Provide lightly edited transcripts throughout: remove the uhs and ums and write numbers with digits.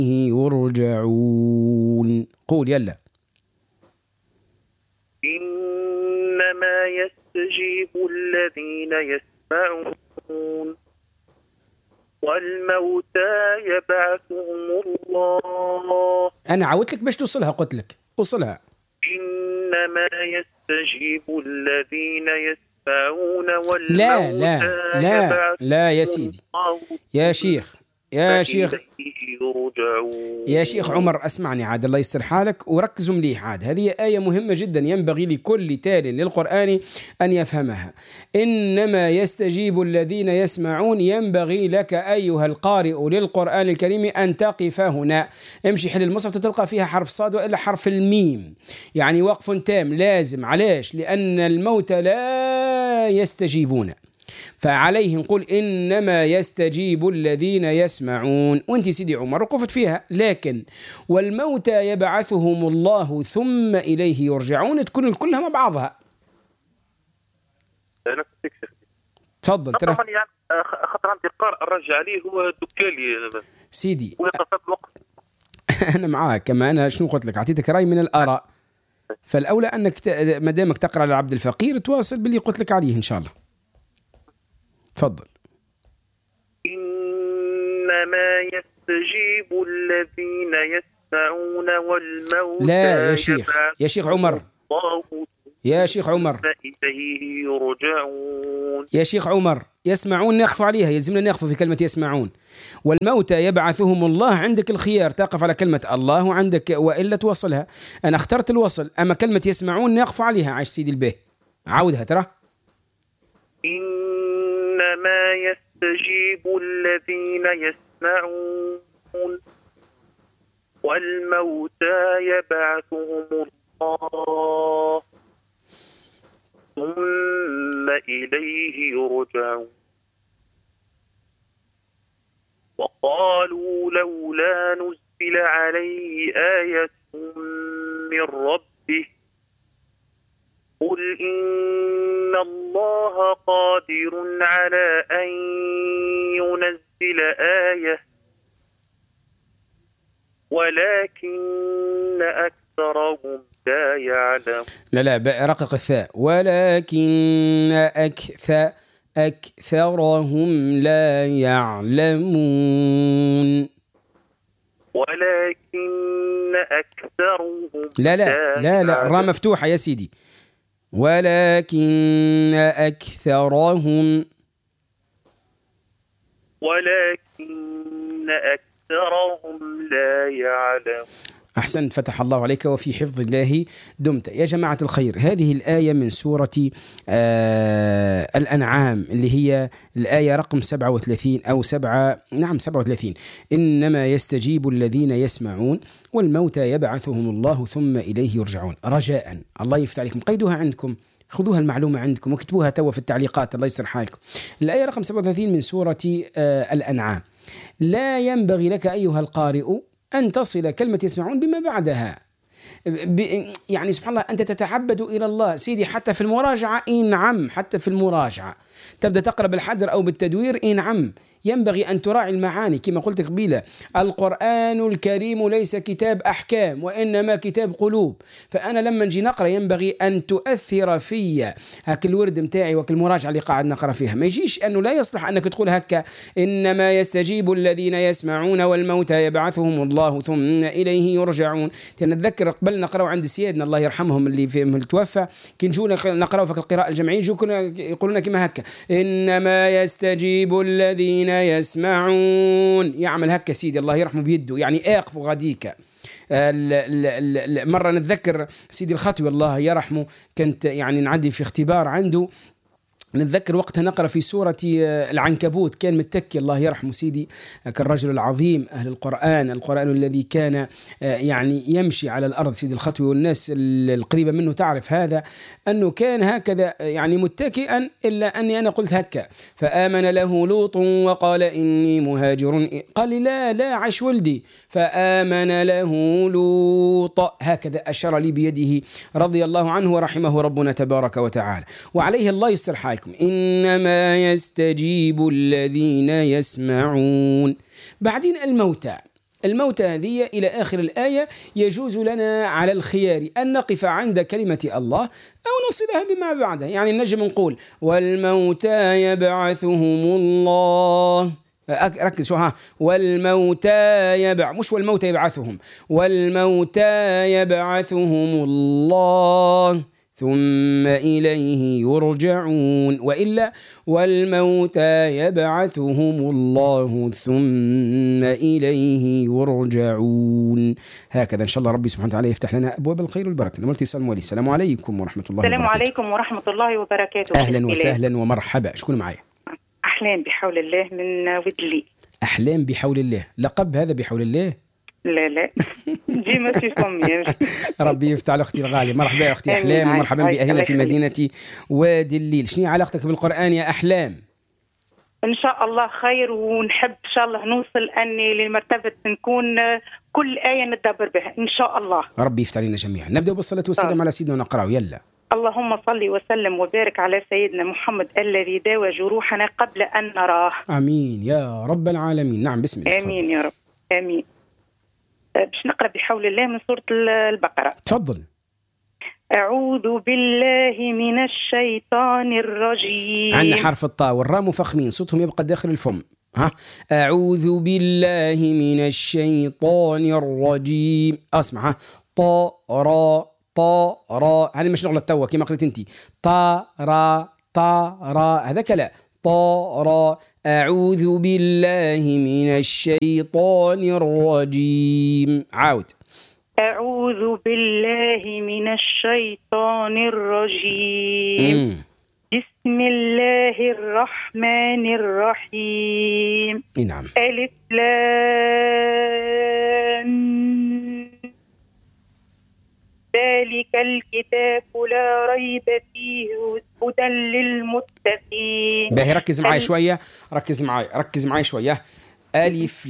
يرجعون. قول يلا. إنما يستجيب الذين يسمعون والموتى يبعثهم الله. أنا عودت لك باش توصلها، قلت لك وصلها. إنما يستجيب الذين يسمعون والموتى لا لا لا لا يا سيدي، يا شيخ يا شيخ يا شيخ عمر، اسمعني عاد الله يستر حالك وركزوا مليح عاد. هذه آية مهمة جدا ينبغي لكل تال للقرآن أن يفهمها. إنما يستجيب الذين يسمعون، ينبغي لك أيها القارئ للقرآن الكريم أن تقف هنا. امشي حل المصحف تلقى فيها حرف صاد وإلا حرف الميم، يعني وقف تام لازم. علاش؟ لأن الموتى لا يستجيبون، فعليه نقول إنما يستجيب الذين يسمعون. وانت سيدي عمر وقفت فيها، لكن والموتى يبعثهم الله ثم إليه يرجعون تكون كلها مع بعضها. تفضل. ترى خاطر عندي قارئ رجع عليه هو دكالي سيدي الوقت. أنا معاك، كما أنا شنو قلت لك، أعطيتك رأي من الآراء، فالأولى أنك ما دامك تقرأ على عبد الفقير تواصل باللي قلت لك عليه إن شاء الله. تفضل. إنما يستجيب الذين يسمعون والموتى. لا يا شيخ، يا شيخ عمر، يا شيخ عمر، إليه يرجعون. يا شيخ عمر، يسمعون نقف عليها، يلزمنا نقف في كلمة يسمعون. والموتى يبعثهم الله، عندك الخيار تقف على كلمة الله وعندك وإلا توصلها. أنا اخترت الوصل، أما كلمة يسمعون نقف عليها. عاش سيدي البيه، عاودها ترى. إنما يستجيب الذين يسمعون والموتى يبعثهم الله ثم إليه يرجعون. وقالوا لولا نزل عليه آية من ربه قل إن الله قادر على أن ينزل آية ولكن أكثرهم لا يعلم. لا رقق الثاء. ولكن أكثرهم لا يعلمون. ولكن أكثرهم لا الراء مفتوحة يا سيدي. ولكن أكثرهم لا يعلم. أحسنت، فتح الله عليك وفي حفظ الله دمت. يا جماعة الخير، هذه الآية من سورة الأنعام اللي هي الآية رقم 37 أو 37. إنما يستجيب الذين يسمعون والموتى يبعثهم الله ثم إليه يرجعون. رجاء الله يفتح عليكم، قيدوها عندكم، خذوها المعلومة عندكم واكتبوها توا في التعليقات، الله يسر حالكم. الآية رقم 37 من سورة الأنعام. لا ينبغي لك أيها القارئ أن تصل كلمة يسمعون بما بعدها. يعني سبحان الله، أنت تتعبد إلى الله سيدي حتى في المراجعة. نعم، حتى في المراجعة تبدأ تقرأ بالحذر أو بالتدوير. نعم، ينبغي أن تراعي المعاني كما قلت قبيلة. القرآن الكريم ليس كتاب أحكام وإنما كتاب قلوب. فأنا لما نجي نقرأ ينبغي أن تؤثر في هك الورد متاعي وك المراجعة اللي قاعد نقرأ فيها. ما يجيش أنه لا يصلح أنك تقول هكا إنما يستجيب الذين يسمعون والموتى يبعثهم الله ثم إليه يرجعون. نتذكر قبل نقرأ عند سيدنا الله يرحمهم اللي فيهم التوفى، كي نجونا نقرأ في القراءة الجمعية يقولون كما هكا إنما يستجيب الذين يسمعون. يعمل هكا سيدي الله يرحمه بيده، يعني اقفوا غاديك. مرة نتذكر سيدي الخطوي الله يرحمه، كنت يعني نعدي في اختبار عنده، نتذكر وقتها نقرأ في سورة العنكبوت، كان متكي الله يرحمه سيدي كالرجل العظيم أهل القرآن الذي كان يعني يمشي على الأرض سيدي الخطوي، والناس القريبة منه تعرف هذا، أنه كان هكذا يعني متكئا، إلا أني أنا قلت هكا فآمن له لوط وقال إني مهاجر، قال لي لا عاش ولدي، فآمن له لوط، هكذا أشار لي بيده رضي الله عنه ورحمه ربنا تبارك وتعالى. وعليه الله يستر حالكم. إنما يستجيب الذين يسمعون. بعدين الموتى هذه إلى آخر الآية يجوز لنا على الخيار أن نقف عند كلمة الله أو نصلها بما بعدها. يعني نجم نقول والموتى يبعثهم الله، ركز شو ها، والموتى مش والموتى يبعثهم، والموتى يبعثهم الله ثم إليه يرجعون، وإلا والموتى يبعثهم الله ثم إليه يرجعون. هكذا إن شاء الله ربي سبحانه وتعالى يفتح لنا أبواب الخير والبركة. نمر اتصال مولي. السلام عليكم ورحمة الله وبركاته. السلام عليكم ورحمة الله وبركاته. أهلا وسهلا ومرحبا. شكون معايا؟ أحلام بحول الله من ودلي. أحلام بحول الله، لقب هذا بحول الله؟ لا ديما في فمي. ربي يفتح على أختي الغالية. مرحبا يا أختي أحلام ومرحبا بأهلنا في مدينة وادي الليل. شنو علاقتك بالقرآن يا أحلام؟ إن شاء الله خير، ونحب إن شاء الله نوصل أني لمرتبة نكون كل آية ندبر بها إن شاء الله. ربي يفتح علينا جميعا. نبدأ بالصلاة والسلام على سيدنا ونقرأ. يلا. اللهم صل وسلم وبارك على سيدنا محمد الذي داوى جروحنا قبل أن نراه. آمين يا رب العالمين. نعم بسم الله. آمين يا رب. آمين. باش نقرأ بحول الله من سورة البقرة. تفضل. أعوذ بالله من الشيطان الرجيم. عندنا حرف الطاء والراء مفخمين، صوتهم يبقى داخل الفم. ها، أعوذ بالله من الشيطان الرجيم. أسمع، ها، طا را هذه مش نغلط توا كما قلت انت. طا را هذاك لا. طا را. أعوذ بالله من الشيطان الرجيم. عاود. أعوذ بالله من الشيطان الرجيم. بسم الله الرحمن الرحيم. نعم. ألف لام ذلك الكتاب لا ريب فيه هدى للمتقين. باهي ركز معي شوية، ركز معي شوية. ألف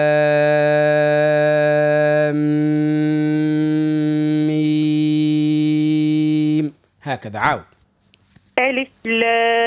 لام ميم. هكذا. عاود. ألف لام